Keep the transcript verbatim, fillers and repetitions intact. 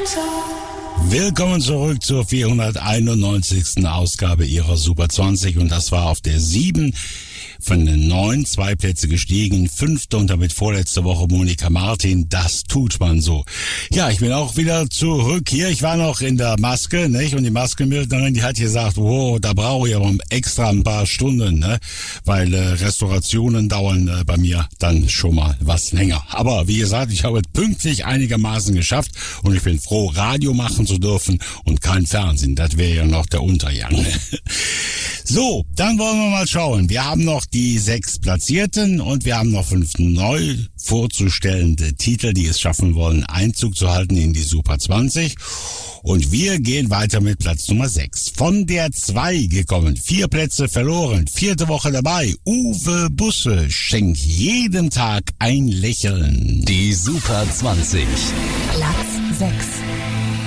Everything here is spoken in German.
Willkommen zurück zur vierhunderteinundneunzigsten Ausgabe Ihrer Super zwanzig und das war auf der sieben von den neun, zwei Plätze gestiegen, fünfte und damit vorletzte Woche Monika Martin, das tut man so. Ja, ich bin auch wieder zurück hier, ich war noch in der Maske, nicht? Und die Maskenbildnerin, die hat gesagt, wow, da brauche ich aber extra ein paar Stunden, ne? Weil äh, Restaurationen dauern äh, bei mir dann schon mal was länger. Aber wie gesagt, ich habe pünktlich einigermaßen geschafft und ich bin froh, Radio machen zu dürfen und kein Fernsehen, das wäre ja noch der Untergang. So, dann wollen wir mal schauen. Wir haben noch die sechs Platzierten und wir haben noch fünf neu vorzustellende Titel, die es schaffen wollen, Einzug zu halten in die Super zwanzig. Und wir gehen weiter mit Platz Nummer sechs. Von der zwei gekommen, vier Plätze verloren, vierte Woche dabei. Uwe Busse schenkt jeden Tag ein Lächeln. Die Super zwanzig. Platz sechs.